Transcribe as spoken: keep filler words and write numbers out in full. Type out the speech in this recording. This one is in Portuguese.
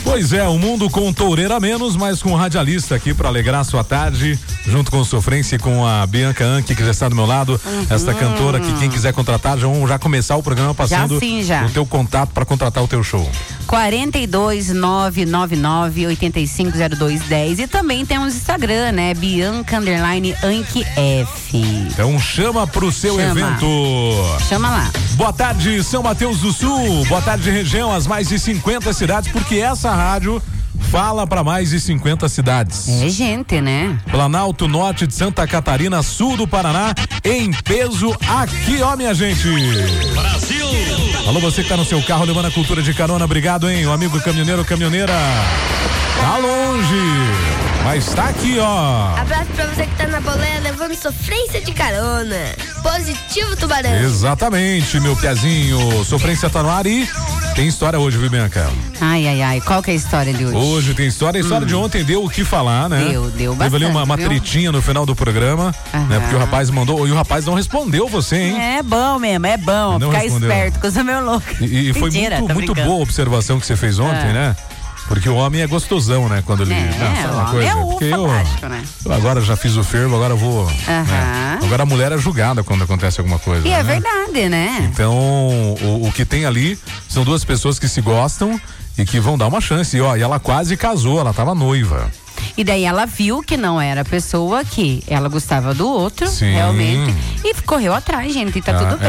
Pois é, o mundo com toureira menos, mas com um radialista aqui para alegrar a sua tarde, junto com o Sofrência e com a Bianca Anki, que já está do meu lado, uhum. Esta cantora que quem quiser contratar, já vamos já começar o programa passando já sim, já. o teu contato para contratar o teu show. quarenta e dois, nove nove nove, oitenta e cinco, zero dois, dez. E também temos Instagram, né? Bianca underline Anki F. Então chama pro seu chama. evento. Chama lá. Boa tarde, São Mateus do Sul. Boa tarde, região, as mais de cinquenta cidades, porque essa rádio fala para mais de cinquenta cidades. É gente, né? Planalto, norte de Santa Catarina, sul do Paraná, em peso aqui, ó, minha gente. Brasil! Alô, você que tá no seu carro levando a cultura de carona, obrigado, hein? O amigo caminhoneiro, caminhoneira. Tá longe, mas tá aqui, ó. Abraço pra você que tá na boleia levando sofrência de carona. Positivo, Tubarão. Exatamente, meu piazinho. Sofrência tá no ar e tem história hoje, viu, Bianca? Ai, ai, ai. Qual que é a história de hoje? Hoje tem história. A história hum. de ontem deu o que falar, né? Deu, deu bastante. Teve ali uma, uma tretinha no final do programa, Aham. né? Porque o rapaz mandou, e o rapaz não respondeu você, hein? É bom mesmo, é bom. Não ficar respondeu. Esperto, coisa meu louco. E, e foi Mentira, muito, muito boa a observação que você fez ontem, ah. né? Porque o homem é gostosão, né? Quando ele. É, não, sabe uma coisa? é o Porque eu, fantástico, né? eu agora já fiz o fervo, agora eu vou. Uhum. Né? Agora a mulher é julgada quando acontece alguma coisa. E né? é verdade, né? Então, o, o que tem ali são duas pessoas que se gostam e que vão dar uma chance. E, ó, e ela quase casou, ela tava noiva. E daí ela viu que não era a pessoa que ela gostava do outro, Sim. realmente, e correu atrás, gente, e tá Ah, tudo bem.